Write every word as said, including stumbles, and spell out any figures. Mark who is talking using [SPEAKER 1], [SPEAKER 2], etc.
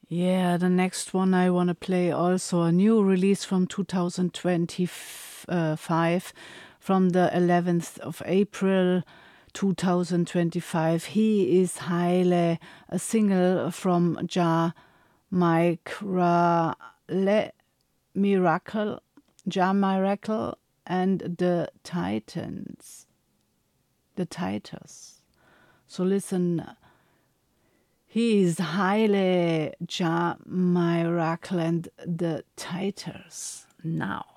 [SPEAKER 1] Yeah, the next one I want to play also a new release from two thousand twenty-five, from the eleventh of April two thousand twenty-five. He is Haile, a single from Ja Micra Le Miracle, Ja Miracle and the Titans. The Titans. So listen, he is Haile, Ja Miracle and the Titans now.